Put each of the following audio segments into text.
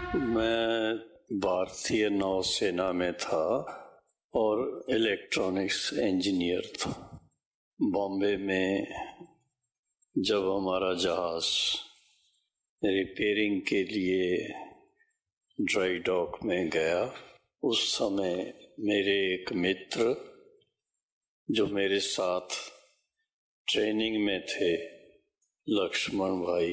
मैं भारतीय नौसेना में था और इलेक्ट्रॉनिक्स इंजीनियर था। बॉम्बे में जब हमारा जहाज रिपेयरिंग के लिए ड्राई डॉक में गया, उस समय मेरे एक मित्र जो मेरे साथ ट्रेनिंग में थे, लक्ष्मण भाई,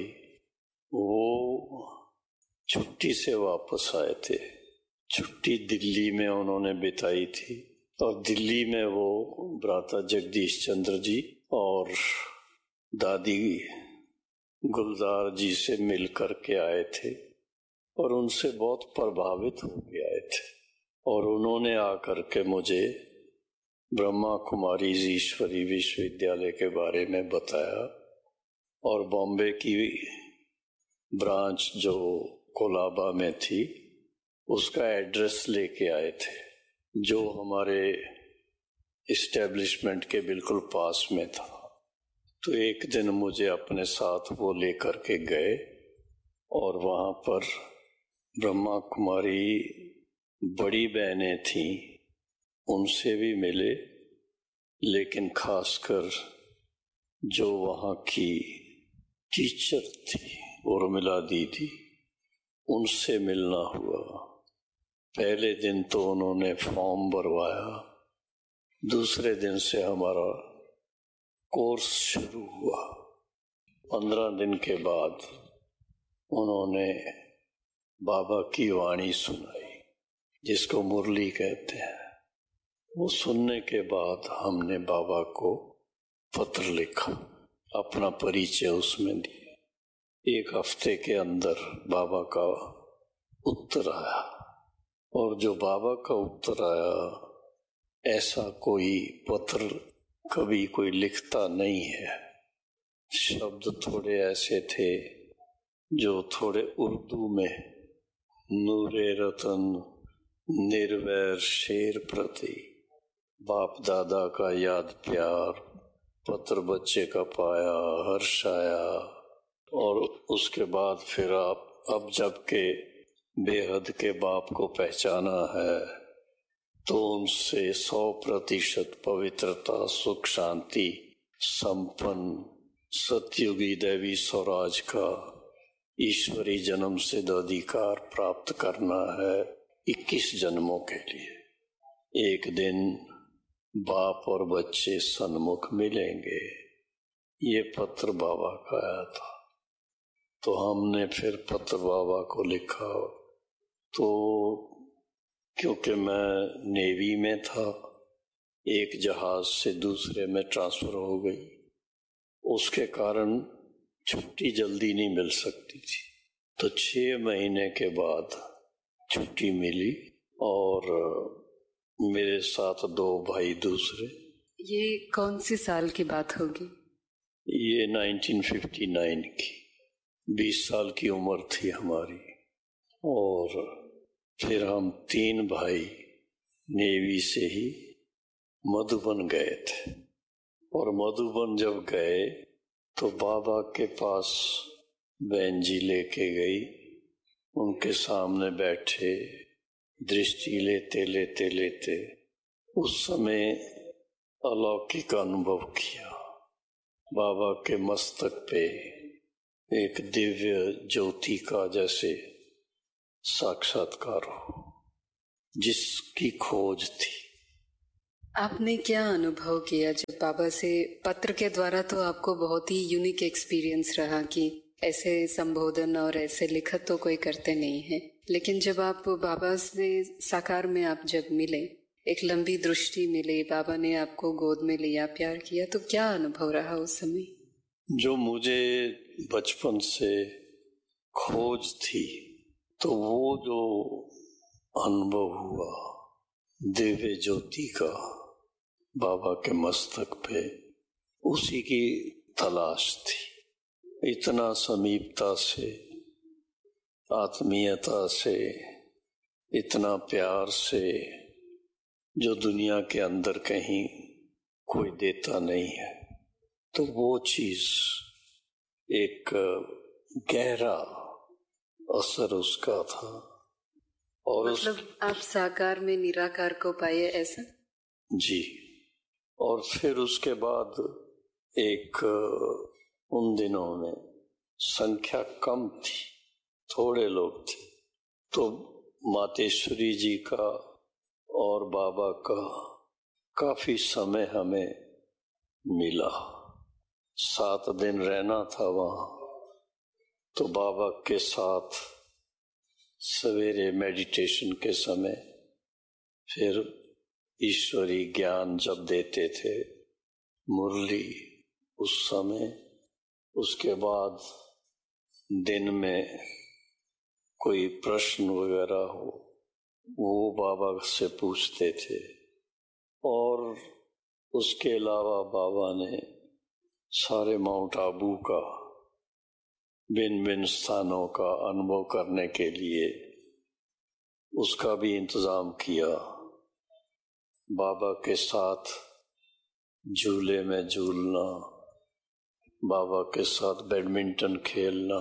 वो छुट्टी से वापस आए थे। छुट्टी दिल्ली में उन्होंने बिताई थी और दिल्ली में वो भ्राता जगदीश चंद्र जी और दादी गुलजार जी से मिल कर के आए थे और उनसे बहुत प्रभावित हो के आए थे। और उन्होंने आकर के मुझे ब्रह्मा कुमारी ईश्वरी विश्वविद्यालय के बारे में बताया और बॉम्बे की ब्रांच जो कोलाबा में थी उसका एड्रेस लेके आए थे, जो हमारे इस्टेब्लिशमेंट के बिल्कुल पास में था। तो एक दिन मुझे अपने साथ वो लेकर के गए और वहाँ पर ब्रह्मा कुमारी बड़ी बहनें थीं, उनसे भी मिले, लेकिन खासकर जो वहाँ की टीचर थी उर्मिला दीदी, उनसे मिलना हुआ। पहले दिन तो उन्होंने फॉर्म भरवाया, दूसरे दिन से हमारा कोर्स शुरू हुआ। 15 दिन के बाद उन्होंने बाबा की वाणी सुनाई, जिसको मुरली कहते हैं। वो सुनने के बाद हमने बाबा को पत्र लिखा, अपना परिचय उसमें दिया। 1 हफ्ते के अंदर बाबा का उत्तर आया और जो बाबा का उत्तर आया, ऐसा कोई पत्र कभी कोई लिखता नहीं है। शब्द थोड़े ऐसे थे जो थोड़े उर्दू में, नूरे रतन निर्वैर शेर प्रति, बाप दादा का याद प्यार, पत्र बच्चे का पाया हर्ष आया। और उसके बाद फिर आप अब जबकि बेहद के बाप को पहचाना है तो उनसे 100% पवित्रता, सुख, शांति, संपन्न सतयुगी दैवी स्वराज का ईश्वरी जन्म सिद्ध अधिकार प्राप्त करना है 21 जन्मों के लिए। एक दिन बाप और बच्चे सन्मुख मिलेंगे। ये पत्र बाबा का आया था। तो हमने फिर पत्र बाबा को लिखा। तो क्योंकि मैं नेवी में था, एक जहाज से दूसरे में ट्रांसफर हो गई, उसके कारण छुट्टी जल्दी नहीं मिल सकती थी। तो 6 महीने के बाद छुट्टी मिली और मेरे साथ 2 भाई दूसरे। ये कौन सी साल की बात होगी? ये 1959 की, 20 साल की उम्र थी हमारी। और फिर हम 3 भाई नेवी से ही मधुबन गए थे। और मधुबन जब गए तो बाबा के पास बहन जी लेके गई, उनके सामने बैठे, दृष्टि लेते लेते लेते उस समय अलौकिक अनुभव किया। बाबा के मस्तक पे एक दिव्य ज्योति का जैसे साक्षात्कार हो, जिसकी खोज थी। आपने क्या अनुभव किया जब बाबा से पत्र के द्वारा? तो आपको बहुत ही यूनिक एक्सपीरियंस रहा कि ऐसे संबोधन और ऐसे लिखत तो कोई करते नहीं है, लेकिन जब आप बाबा से साकार में आप जब मिले, एक लंबी दृष्टि मिले, बाबा ने आपको गोद में लिया, प्यार किया, तो क्या अनुभव रहा उस समय? जो मुझे बचपन से खोज थी, तो वो जो अनुभव हुआ दिव्य ज्योति का बाबा के मस्तक पे, उसी की तलाश थी। इतना समीपता से, आत्मीयता से, इतना प्यार से, जो दुनिया के अंदर कहीं कोई देता नहीं है। तो वो चीज एक गहरा असर उसका था। और मतलब आप साकार में निराकार को पाए ऐसा? जी। और फिर उसके बाद एक उन दिनों में संख्या कम थी, थोड़े लोग थे, तो मातेश्वरी जी का और बाबा का काफी समय हमें मिला। 7 दिन रहना था वहां, तो बाबा के साथ सवेरे मेडिटेशन के समय, फिर ईश्वरी ज्ञान जब देते थे, मुरली उस समय, उसके बाद दिन में कोई प्रश्न वगैरह हो वो बाबा से पूछते थे। और उसके अलावा बाबा ने सारे माउंट आबू का भिन्न भिन्न स्थानों का अनुभव करने के लिए उसका भी इंतजाम किया। बाबा के साथ झूले में झूलना, बाबा के साथ बैडमिंटन खेलना,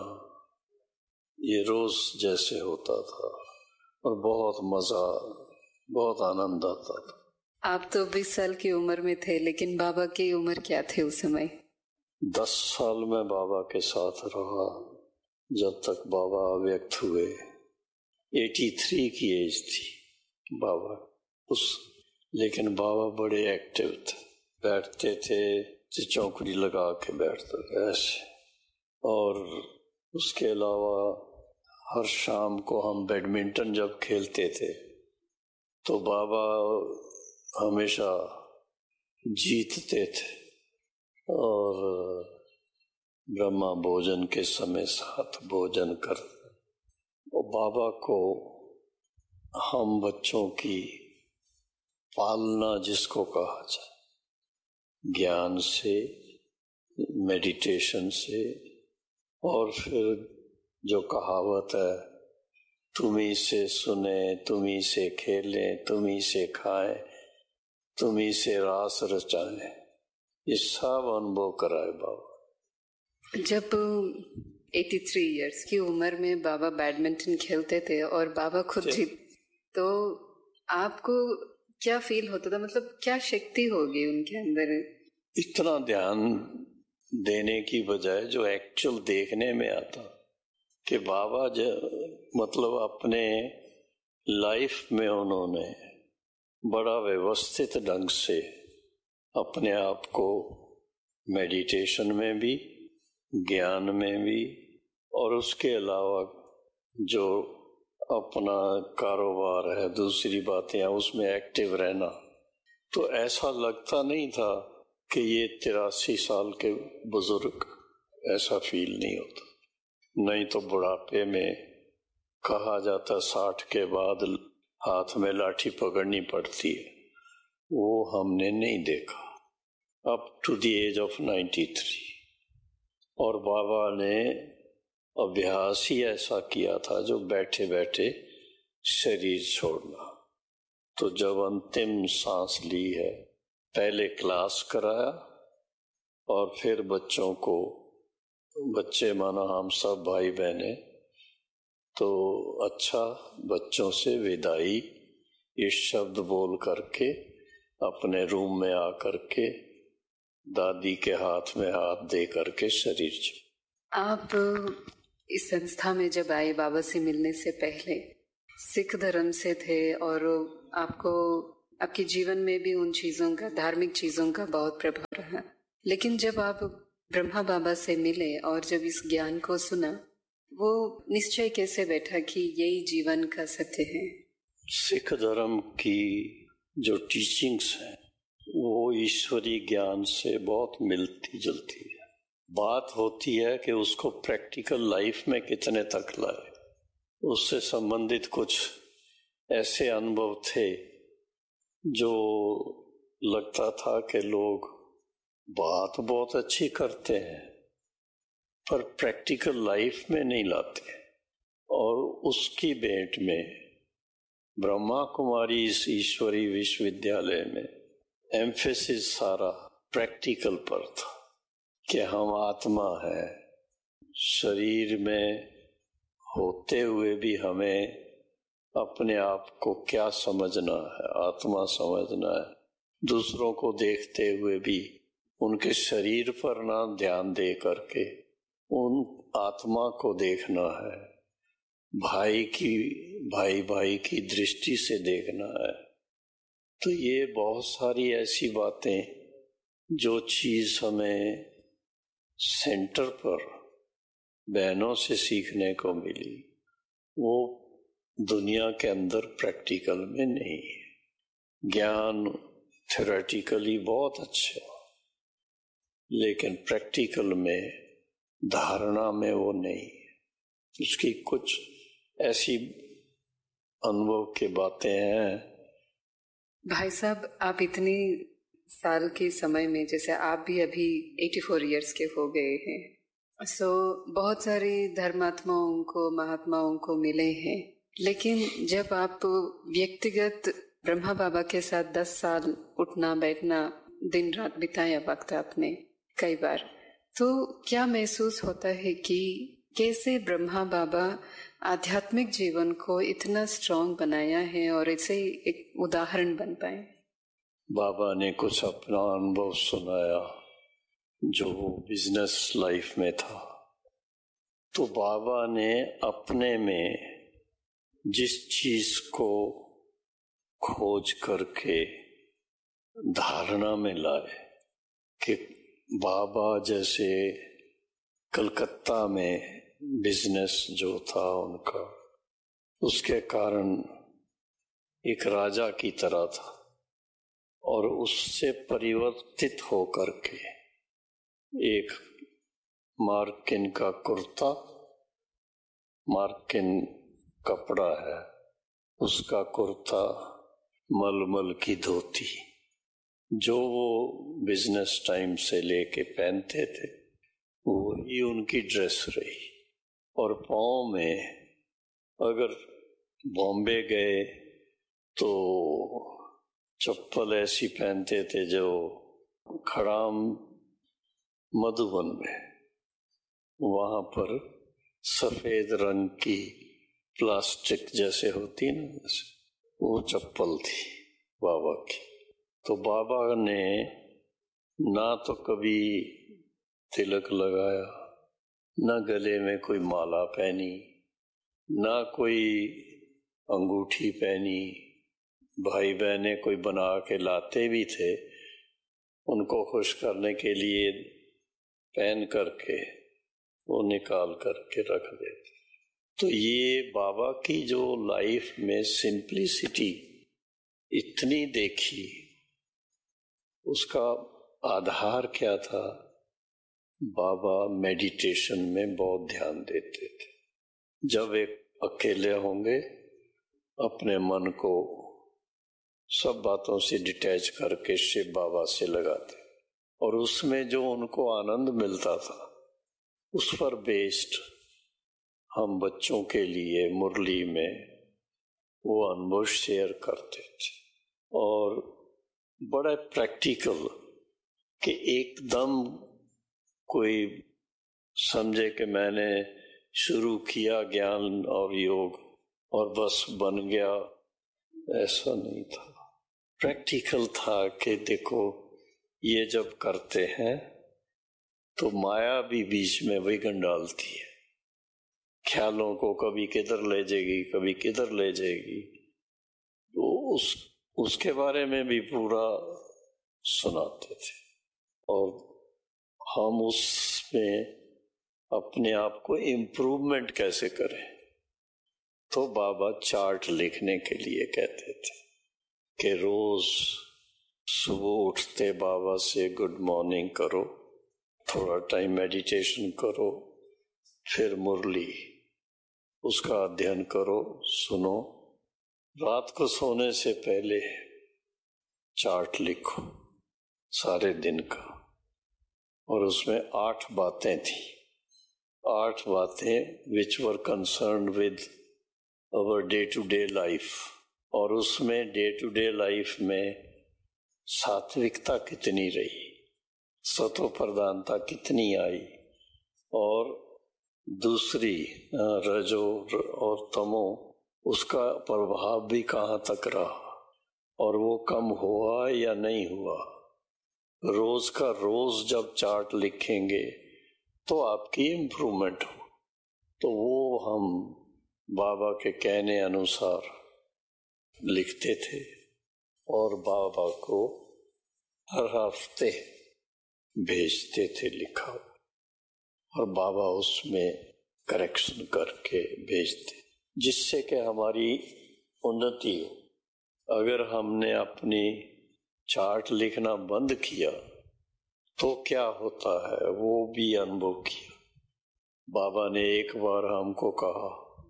ये रोज जैसे होता था और बहुत मजा, बहुत आनंद आता था। आप तो 20 साल की उम्र में थे, लेकिन बाबा की उम्र क्या थी उस समय? 10 साल में बाबा के साथ रहा, जब तक बाबा व्यक्त हुए। 83 की एज थी बाबा उस, लेकिन बाबा बड़े एक्टिव थे, बैठते थे तो चौकड़ी लगा के बैठते थे ऐसे। और उसके अलावा हर शाम को हम बैडमिंटन जब खेलते थे तो बाबा हमेशा जीतते थे। और ब्रह्मा भोजन के समय साथ भोजन करते। और बाबा को हम बच्चों की पालना जिसको कहा जाए, ज्ञान से, मेडिटेशन से, और फिर जो कहावत है, तुम ही से सुने, तुम ही से खेलें, तुम ही से खाएं, तुम ही से रास रचाएं, ये सब अनुभव कराए बाबा। जब 83 इयर्स की उम्र में बाबा बैडमिंटन खेलते थे और बाबा खुद जीत, तो आपको क्या फील होता था? मतलब क्या शक्ति होगी उनके अंदर? इतना ध्यान देने की बजाय जो एक्चुअल देखने में आता कि बाबा मतलब अपने लाइफ में उन्होंने बड़ा व्यवस्थित ढंग से अपने आप को मेडिटेशन में भी, ज्ञान में भी, और उसके अलावा जो अपना कारोबार है, दूसरी बातें हैं, उसमें एक्टिव रहना। तो ऐसा लगता नहीं था कि ये 83 साल के बुजुर्ग, ऐसा फील नहीं होता। नहीं तो बुढ़ापे में कहा जाता 60 के बाद हाथ में लाठी पकड़नी पड़ती है, वो हमने नहीं देखा up to the age of 93। और बाबा ने अभ्यास ही ऐसा किया था जो बैठे बैठे शरीर छोड़ना। तो जब अंतिम सांस ली है, पहले क्लास कराया और फिर बच्चों को, बच्चे माना हम सब भाई बहने, तो अच्छा बच्चों से विदाई इस शब्द बोल करके अपने रूम में आकर के दादी के हाथ में हाथ दे करके शरीर छोड़। आप इस संस्था में जब आए बाबा से मिलने से पहले सिख धर्म से थे और आपको आपके जीवन में भी उन चीजों का, धार्मिक चीजों का बहुत प्रभाव रहा, लेकिन जब आप ब्रह्मा बाबा से मिले और जब इस ज्ञान को सुना, वो निश्चय कैसे बैठा कि यही जीवन का सत्य है? सिख धर्म की जो टीचिंग्स हैं वो ईश्वरी ज्ञान से बहुत मिलती जुलती है। बात होती है कि उसको प्रैक्टिकल लाइफ में कितने तक लाए। उससे संबंधित कुछ ऐसे अनुभव थे जो लगता था कि लोग बात बहुत अच्छी करते हैं पर प्रैक्टिकल लाइफ में नहीं लाते। और उसकी भेंट में ब्रह्मा कुमारी इस ईश्वरी विश्वविद्यालय में एम्फेसिस सारा प्रैक्टिकल पर था कि हम आत्मा है, शरीर में होते हुए भी हमें अपने आप को क्या समझना है, आत्मा समझना है। दूसरों को देखते हुए भी उनके शरीर पर ना ध्यान दे करके उन आत्मा को देखना है, भाई भाई की दृष्टि से देखना है। तो ये बहुत सारी ऐसी बातें जो चीज हमें सेंटर पर बहनों से सीखने को मिली, वो दुनिया के अंदर प्रैक्टिकल में नहीं है। ज्ञान थ्योरेटिकली बहुत अच्छा, लेकिन प्रैक्टिकल में, धारणा में वो नहीं। उसकी कुछ ऐसी अनुभव की बातें हैं। भाई साहब, आप इतनी साल के समय में, जैसे आप भी अभी 84 इयर्स के हो गए हैं, बहुत सारे धर्मात्माओं को, महात्माओं को मिले हैं, लेकिन जब आप व्यक्तिगत ब्रह्मा बाबा के साथ 10 साल उठना बैठना, दिन रात बिताया वक्त आपने कई बार, तो क्या महसूस होता है कि कैसे ब्रह्मा बाबा आध्यात्मिक जीवन को इतना स्ट्रॉन्ग बनाया है और इसे एक उदाहरण बन पाए? बाबा ने कुछ अपना अनुभव सुनाया जो बिजनेस लाइफ में था। तो बाबा ने अपने में जिस चीज को खोज करके धारणा में लाए कि बाबा जैसे कलकत्ता में बिजनेस जो था उनका, उसके कारण एक राजा की तरह था, और उससे परिवर्तित होकर के एक मार्किन का कुर्ता, मार्किन कपड़ा है, उसका कुर्ता, मलमल की धोती, जो वो बिजनेस टाइम से लेके पहनते थे, वही उनकी ड्रेस रही। और पाँव में अगर बॉम्बे गए तो चप्पल ऐसी पहनते थे जो खड़ाम मधुबन में, वहां पर सफेद रंग की प्लास्टिक जैसे होती ना, वो चप्पल थी बाबा की। तो बाबा ने ना तो कभी तिलक लगाया, ना गले में कोई माला पहनी, ना कोई अंगूठी पहनी। भाई बहने कोई बना के लाते भी थे, उनको खुश करने के लिए पहन करके वो निकाल करके रख देते। तो ये बाबा की जो लाइफ में सिंप्लिसिटी इतनी देखी, उसका आधार क्या था? बाबा मेडिटेशन में बहुत ध्यान देते थे। जब एक अकेले होंगे, अपने मन को सब बातों से डिटैच करके शिव बाबा से लगाते, और उसमें जो उनको आनंद मिलता था उस पर बेस्ड हम बच्चों के लिए मुरली में वो अनुभव शेयर करते थे। और बड़ा प्रैक्टिकल कि एकदम कोई समझे कि मैंने शुरू किया ज्ञान और योग और बस बन गया, ऐसा नहीं था। प्रैक्टिकल था कि देखो ये जब करते हैं तो माया भी बीच में विघन डालती है, ख्यालों को कभी किधर ले जाएगी, कभी किधर ले जाएगी। तो उसके बारे में भी पूरा सुनाते थे, और हम उसमें अपने आप को इम्प्रूवमेंट कैसे करें। तो बाबा चार्ट लिखने के लिए कहते थे कि रोज सुबह उठते बाबा से गुड मॉर्निंग करो, थोड़ा टाइम मेडिटेशन करो, फिर मुरली उसका अध्ययन करो, सुनो। रात को सोने से पहले चार्ट लिखो सारे दिन का, और उसमें 8 बातें थी, 8 बातें विच वर concerned with our day to day life. और उसमें डे टू डे लाइफ में सात्विकता कितनी रही, सतो प्रधानता कितनी आई, और दूसरी रजो और तमो, उसका प्रभाव भी कहाँ तक रहा और वो कम हुआ या नहीं हुआ। रोज का रोज जब चार्ट लिखेंगे तो आपकी इम्प्रूवमेंट हो। तो वो हम बाबा के कहने अनुसार लिखते थे और बाबा को हर हफ्ते भेजते थे लिखा, और बाबा उसमें करेक्शन करके भेजते, जिससे कि हमारी उन्नति हो। अगर हमने अपनी चार्ट लिखना बंद किया तो क्या होता है वो भी अनुभव किया। बाबा ने एक बार हमको कहा,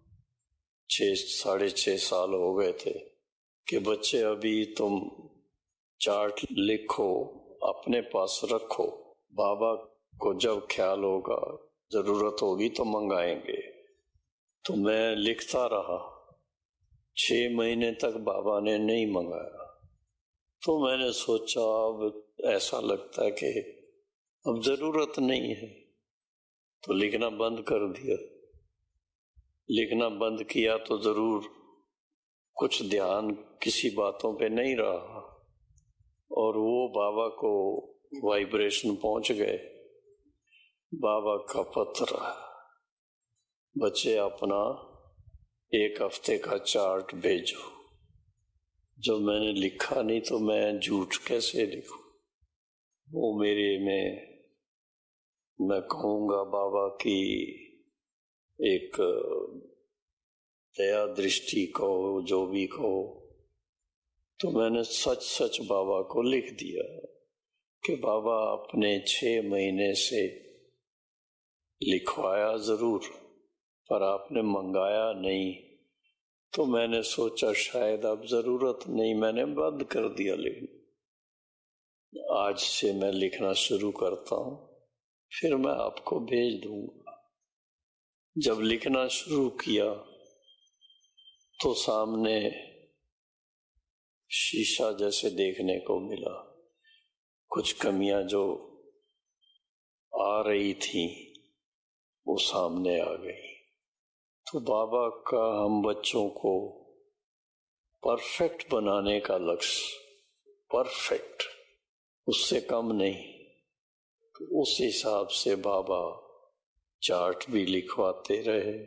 6-6.5 साल हो गए थे, कि बच्चे अभी तुम चार्ट लिखो, अपने पास रखो, बाबा को जब ख्याल होगा, जरूरत होगी तो मंगाएंगे। तो मैं लिखता रहा, 6 महीने तक बाबा ने नहीं मंगाया। तो मैंने सोचा अब ऐसा लगता है कि अब जरूरत नहीं है, तो लिखना बंद कर दिया। लिखना बंद किया तो जरूर कुछ ध्यान किसी बातों पे नहीं रहा, और वो बाबा को वाइब्रेशन पहुंच गए। बाबा का पत्र, बच्चे अपना 1 हफ्ते का चार्ट भेजो। जो मैंने लिखा नहीं तो मैं झूठ कैसे लिखूं। वो मेरे में, मैं कहूँगा बाबा की एक दया दृष्टि कहो, जो भी कहो, तो मैंने सच सच बाबा को लिख दिया कि बाबा अपने 6 महीने से लिखवाया जरूर, पर आपने मंगाया नहीं। तो मैंने सोचा शायद अब जरूरत नहीं, मैंने बंद कर दिया। लेकिन आज से मैं लिखना शुरू करता हूँ, फिर मैं आपको भेज दूंगा। जब लिखना शुरू किया तो सामने शीशा जैसे देखने को मिला। कुछ कमियां जो आ रही थी वो सामने आ गई। तो बाबा का हम बच्चों को परफेक्ट बनाने का लक्ष्य, परफेक्ट, उससे कम नहीं, तो उस हिसाब से बाबा चार्ट भी लिखवाते रहे।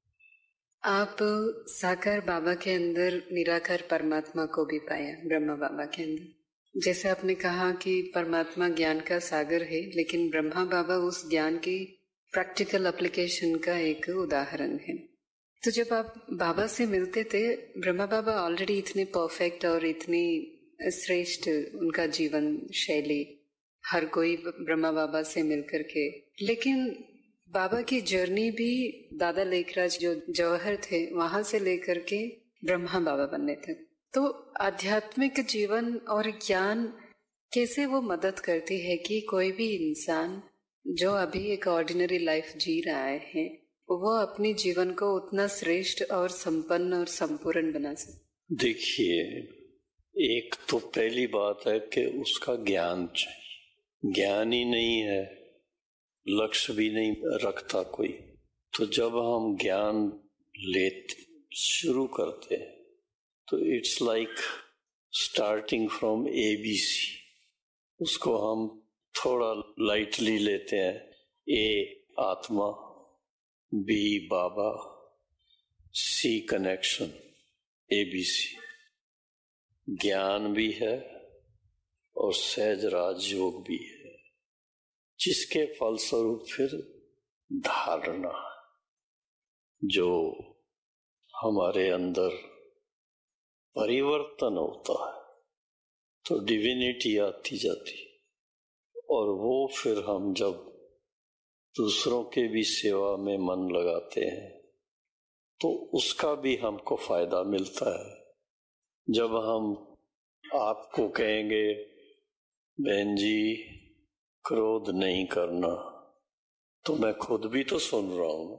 आप साकार बाबा के अंदर निराकार परमात्मा को भी पाया, ब्रह्मा बाबा के अंदर। जैसे आपने कहा कि परमात्मा ज्ञान का सागर है, लेकिन ब्रह्मा बाबा उस ज्ञान की प्रैक्टिकल एप्लीकेशन का एक उदाहरण है। तो जब आप बाबा से मिलते थे, ब्रह्मा बाबा ऑलरेडी इतने परफेक्ट और इतनी श्रेष्ठ उनका जीवन शैली, हर कोई ब्रह्मा बाबा से मिलकर के, लेकिन बाबा की जर्नी भी दादा लेखराज जो जौहर थे वहां से लेकर के ब्रह्मा बाबा बनने तक, तो आध्यात्मिक जीवन और ज्ञान कैसे वो मदद करती है कि कोई भी इंसान जो अभी एक ऑर्डिनरी लाइफ जी रहा है वो अपने जीवन को उतना श्रेष्ठ और संपन्न और संपूर्ण बना सके। देखिए, एक तो पहली बात है कि उसका ज्ञान चाहिए। ज्ञान ही नहीं है, लक्ष्य भी नहीं रखता कोई, तो जब हम ज्ञान लेते शुरू करते हैं तो it's like starting from ABC। उसको हम थोड़ा लाइटली लेते हैं। A आत्मा, B बाबा, C कनेक्शन, ABC। ज्ञान भी है और सहज राजयोग भी है, जिसके फलस्वरूप फिर धारणा, जो हमारे अंदर परिवर्तन होता है, तो डिविनिटी आती जाती, और वो फिर हम जब दूसरों के भी सेवा में मन लगाते हैं तो उसका भी हमको फायदा मिलता है। जब हम आपको कहेंगे बहन जी क्रोध नहीं करना, तो मैं खुद भी तो सुन रहा हूं,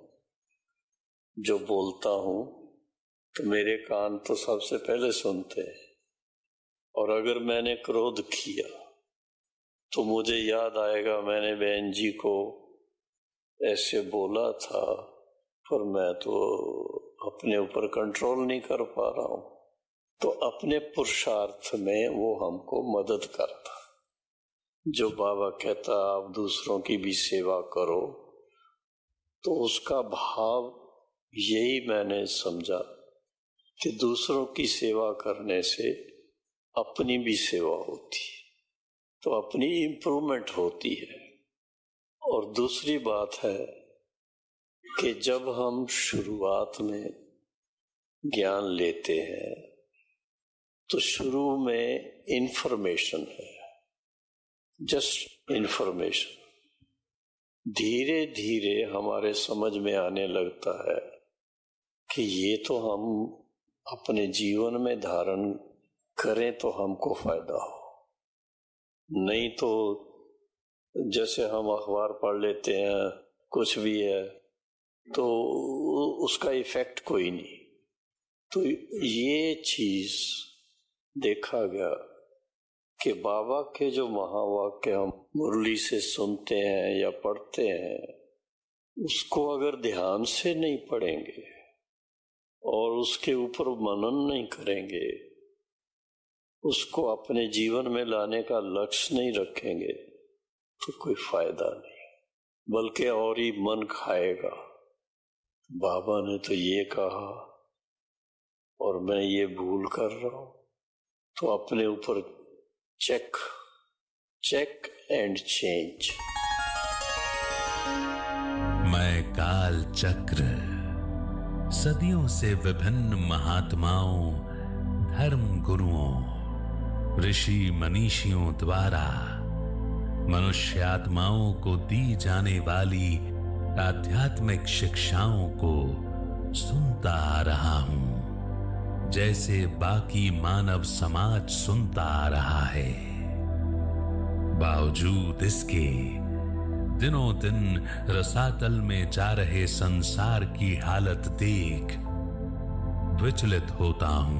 जो बोलता हूं तो मेरे कान तो सबसे पहले सुनते हैं। और अगर मैंने क्रोध किया तो मुझे याद आएगा मैंने बहन जी को ऐसे बोला था, पर मैं तो अपने ऊपर कंट्रोल नहीं कर पा रहा हूं। तो अपने पुरुषार्थ में वो हमको मदद करता। जो बाबा कहता आप दूसरों की भी सेवा करो, तो उसका भाव यही मैंने समझा कि दूसरों की सेवा करने से अपनी भी सेवा होती है, तो अपनी इम्प्रूवमेंट होती है। और दूसरी बात है कि जब हम शुरुआत में ज्ञान लेते हैं तो शुरू में इंफॉर्मेशन है, जस्ट इंफॉर्मेशन। धीरे धीरे हमारे समझ में आने लगता है कि ये तो हम अपने जीवन में धारण करें तो हमको फायदा हो, नहीं तो जैसे हम अखबार पढ़ लेते हैं, कुछ भी है तो उसका इफेक्ट कोई नहीं। तो ये चीज देखा गया कि बाबा के जो महावाक्य हम मुरली से सुनते हैं या पढ़ते हैं, उसको अगर ध्यान से नहीं पढ़ेंगे और उसके ऊपर मनन नहीं करेंगे, उसको अपने जीवन में लाने का लक्ष्य नहीं रखेंगे, तो कोई फायदा नहीं, बल्कि और ही मन खाएगा। बाबा ने तो ये कहा और मैं ये भूल कर रहा हूं, तो अपने ऊपर चेक एंड चेंज। मैं काल चक्र सदियों से विभिन्न महात्माओं, धर्म गुरुओं, ऋषि मनीषियों द्वारा मनुष्य आत्माओं को दी जाने वाली आध्यात्मिक शिक्षाओं को सुनता आ रहा हूं, जैसे बाकी मानव समाज सुनता आ रहा है। बावजूद इसके दिनों दिन रसातल में जा रहे संसार की हालत देख विचलित होता हूं।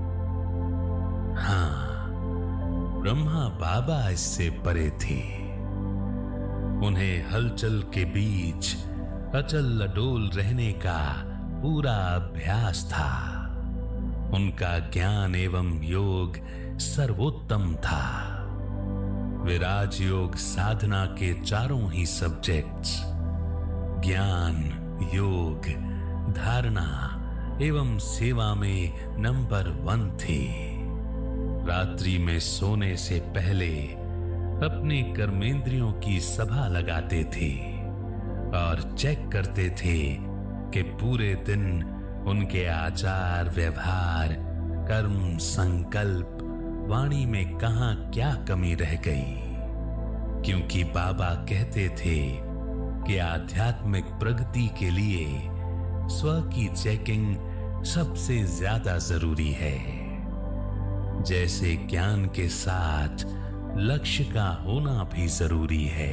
हाँ, ब्रह्मा बाबा इससे परे थे। उन्हें हलचल के बीच अचल अडोल रहने का पूरा अभ्यास था। उनका ज्ञान एवं योग सर्वोत्तम था। वे राजयोग साधना के चारों ही सब्जेक्ट्स ज्ञान, योग, धारणा एवं सेवा में नंबर 1 थे। रात्रि में सोने से पहले अपने कर्मेंद्रियों की सभा लगाते थे और चेक करते थे कि पूरे दिन उनके आचार, व्यवहार, कर्म, संकल्प, वाणी में कहां क्या कमी रह गई। क्योंकि बाबा कहते थे कि आध्यात्मिक प्रगति के लिए स्व की चेकिंग सबसे ज्यादा जरूरी है। जैसे ज्ञान के साथ लक्ष्य का होना भी जरूरी है।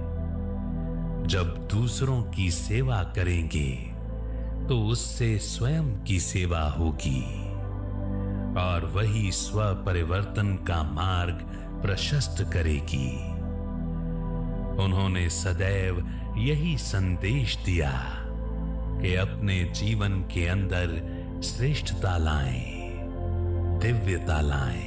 जब दूसरों की सेवा करेंगे तो उससे स्वयं की सेवा होगी और वही स्व परिवर्तन का मार्ग प्रशस्त करेगी। उन्होंने सदैव यही संदेश दिया कि अपने जीवन के अंदर श्रेष्ठता लाएं, दिव्यता लाएं।